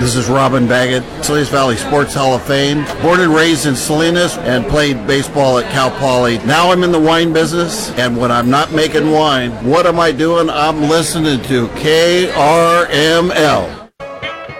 This is Robin Baggett, Salinas Valley Sports Hall of Fame. Born and raised in Salinas and played baseball at Cal Poly. Now I'm in the wine business, and when I'm not making wine, what am I doing? I'm listening to KRML.